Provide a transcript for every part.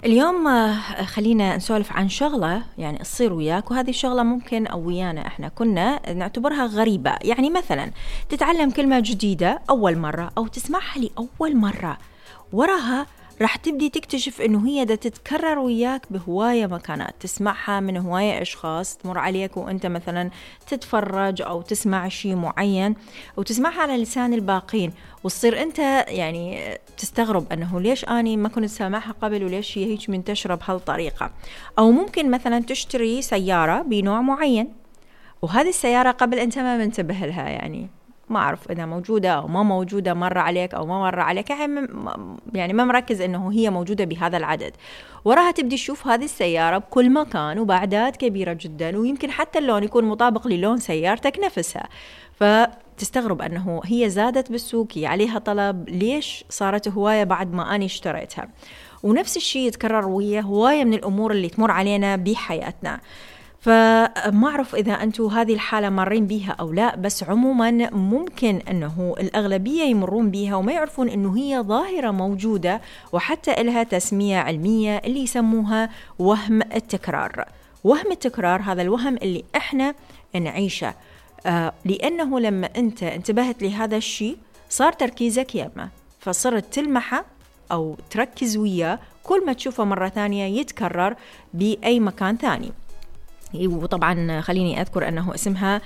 اليوم خلينا نسولف عن شغلة يعني تصير وياك، وهذه الشغلة ممكن أو ويانا إحنا كنا نعتبرها غريبة. يعني مثلا تتعلم كلمة جديدة أول مرة أو تسمعها لأول مرة، وراها راح تبدي تكتشف إنه هي دا تتكرر وياك بهواية مكانات، تسمعها من هواية أشخاص تمر عليك وأنت مثلا تتفرج أو تسمع شيء معين وتسمعها على لسان الباقين، وتصير أنت يعني تستغرب أنه ليش أني ما كنت سامعها قبل وليش هي هيك منتشرة بهالطريقة. أو ممكن مثلا تشتري سيارة بنوع معين، وهذه السيارة قبل أنت ما منتبه لها، يعني ما أعرف إذا موجودة أو ما موجودة، مر عليك أو ما مر عليك، يعني ما مركز إنه هي موجودة بهذا العدد. وراها تبدي تشوف هذه السيارة بكل مكان وبأعداد كبيرة جدا، ويمكن حتى اللون يكون مطابق للون سيارتك نفسها، فتستغرب أنه هي زادت بالسوق، هي عليها طلب، ليش صارت هواية بعد ما أنا اشتريتها. ونفس الشيء يتكرر ويا هواية من الأمور اللي تمر علينا بحياتنا. فما أعرف إذا أنتوا هذه الحالة مارين بيها أو لا، بس عموما ممكن أنه الأغلبية يمرون بيها وما يعرفون أنه هي ظاهرة موجودة، وحتى إلها تسمية علمية اللي يسموها وهم التكرار. وهم التكرار هذا الوهم اللي إحنا نعيشه، لأنه لما أنت انتبهت لهذا الشيء صار تركيزك يمه، فصرت تلمحه أو تركز وياه، كل ما تشوفه مرة ثانية يتكرر بأي مكان ثاني. وطبعا خليني أذكر أنه اسمها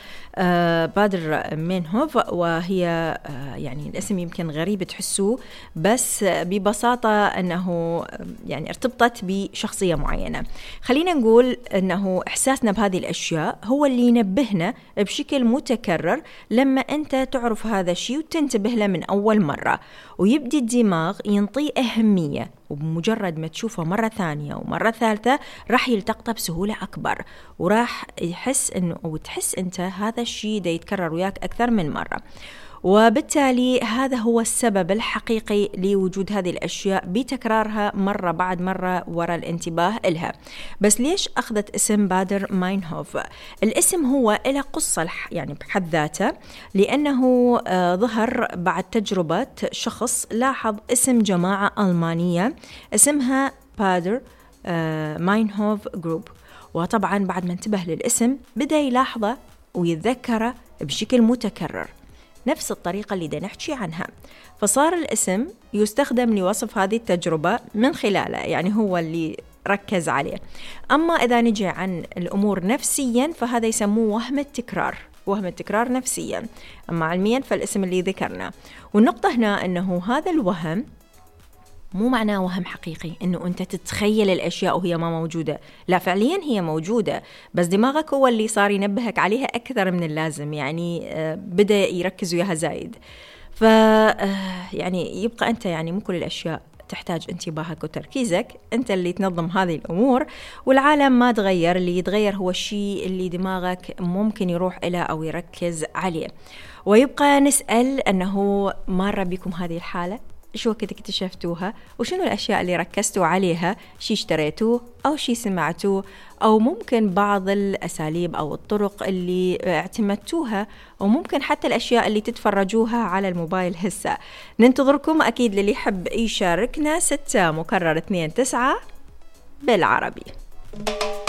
بادر ماينهوف، وهي يعني الاسم يمكن غريب تحسوه، بس ببساطة أنه يعني ارتبطت بشخصية معينة. خلينا نقول أنه إحساسنا بهذه الأشياء هو اللي ينبهنا بشكل متكرر لما أنت تعرف هذا الشيء وتنتبه له من أول مرة، ويبدي الدماغ ينطيه أهمية، وبمجرد ما تشوفه مرة ثانية ومرة ثالثة راح يلتقطه بسهولة أكبر، وراح يحس أنه أو تحس أنت هذا الشيء دا يتكرر وياك أكثر من مرة. وبالتالي هذا هو السبب الحقيقي لوجود هذه الأشياء بتكرارها مرة بعد مرة وراء الانتباه إلها. بس ليش أخذت اسم بادر ماينهوف؟ الاسم هو إلى قصة يعني بحد ذاته، لأنه ظهر بعد تجربة شخص لاحظ اسم جماعة ألمانية اسمها بادر ماينهوف جروب، وطبعا بعد ما انتبه للاسم بدأ يلاحظه ويتذكره بشكل متكرر، نفس الطريقة اللي دا نحكي عنها. فصار الاسم يستخدم لوصف هذه التجربة من خلاله، يعني هو اللي ركز عليه. أما إذا نجي عن الأمور نفسيا فهذا يسموه وهم التكرار، وهم التكرار نفسيا. أما علميا فالاسم اللي ذكرنا. والنقطة هنا أنه هذا الوهم مو معناه وهم حقيقي إنه أنت تتخيل الأشياء وهي ما موجودة، لا فعليا هي موجودة، بس دماغك هو اللي صار ينبهك عليها أكثر من اللازم، يعني بدأ يركز وياها زايد. يعني يبقى أنت يعني مو كل الأشياء تحتاج انتباهك وتركيزك، أنت اللي تنظم هذه الأمور، والعالم ما تغير، اللي يتغير هو الشيء اللي دماغك ممكن يروح إلى أو يركز عليه. ويبقى نسأل أنه مر بكم هذه الحالة؟ شو وقت اكتشفتوها؟ وشنو الأشياء اللي ركزتوا عليها؟ شي اشتريتوه أو شي سمعتوه، أو ممكن بعض الأساليب أو الطرق اللي اعتمدتوها، وممكن حتى الأشياء اللي تتفرجوها على الموبايل هسه. ننتظركم أكيد للي يحب يشاركنا. 6 مكرر 2 9 بالعربي.